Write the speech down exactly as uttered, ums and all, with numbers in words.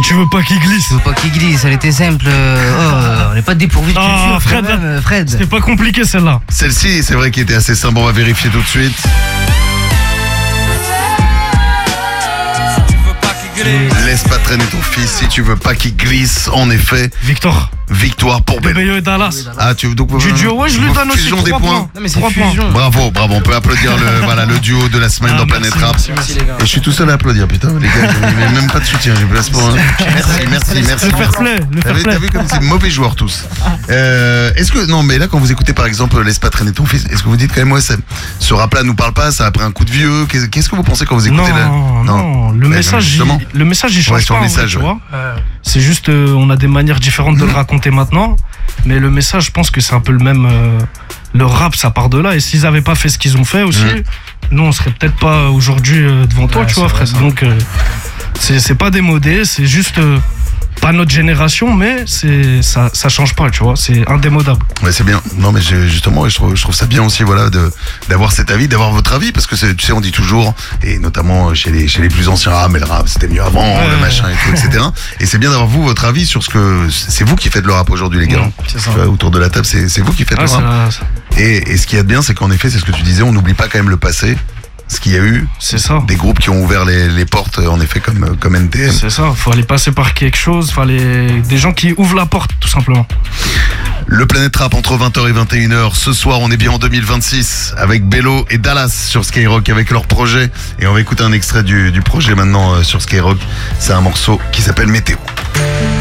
tu veux pas qu'il glisse. Faut pas qu'il glisse, elle était simple. Oh, on n'est pas dépourvu de Ah, culture. Fred, quand même, Fred. C'était pas compliqué celle-là. Celle-ci, c'est vrai qu'elle était assez simple, on va vérifier tout de suite. Laisse pas traîner ton fils si tu veux pas qu'il glisse. En effet, Victor. victoire pour Bello. Bebeyo et Dallas. Ah, tu veux donc Du duo, ouais, je lui donne aussi fusion des trois points. points. Non mais c'est Trois fusion. Bravo, bravo, on peut applaudir le, voilà, le duo de la semaine Ah, dans merci, Planète Rap. merci, merci. les gars. Et je suis tout seul à applaudir, putain, les gars, j'ai même pas de soutien, j'ai place pour un. Merci, merci, merci. Le fair play, le T'as fair vu, play. t'as vu comme c'est mauvais joueurs tous. Euh, est-ce que, non, mais là, quand vous écoutez par exemple Laisse pas traîner ton fils, est-ce que vous dites quand même, ouais, c'est- ce rap-là nous parle pas, ça a pris un coup de vieux, qu'est-ce qu'est-ce que vous pensez quand vous écoutez Non, là non, le Mais message, justement. il, le message, il change Ouais, sur pas, le en vrai, message, tu ouais. vois. C'est juste, euh, on a des manières différentes de le raconter maintenant, mais le message, je pense que c'est un peu le même. euh, le rap, ça part de là, et s'ils avaient pas fait ce qu'ils ont fait aussi, Mhm. nous, on serait peut-être pas aujourd'hui euh, devant toi, Ouais, tu vois, c'est vrai, Fred. ça. Donc, euh, c'est c'est pas démodé, c'est juste. euh, pas notre génération, mais c'est ça, ça change pas, tu vois, c'est indémodable. Ouais, c'est bien. Non, mais j'ai- justement, je trouve, je trouve ça bien aussi, voilà, de d'avoir cet avis, d'avoir votre avis, parce que c'est- tu sais, on dit toujours, et notamment chez les chez les plus anciens, ah mais le rap c'était mieux avant, Ouais. le machin et tout, et cetera. Et c'est bien d'avoir vous votre avis sur ce que c'est vous qui faites le rap aujourd'hui, les gars. Ouais, c'est ça. Tu vois, autour de la table, c'est c'est vous qui faites Ah, le c'est rap. la- c'est- Et, et ce qu'il y a de bien, c'est qu'en effet, c'est ce que tu disais, on n'oublie pas quand même le passé. Ce qu'il y a eu, c'est ça. des groupes qui ont ouvert les, les portes, en effet, comme, comme N T M. C'est ça, faut aller passer par quelque chose, fallait des gens qui ouvrent la porte, tout simplement. Le Planète Rap entre vingt heures et vingt et une heures. Ce soir, on est bien en deux mille vingt-six avec Bello et Dallas sur Skyrock avec leur projet. Et on va écouter un extrait du, du projet maintenant euh, sur Skyrock. C'est un morceau qui s'appelle Météo.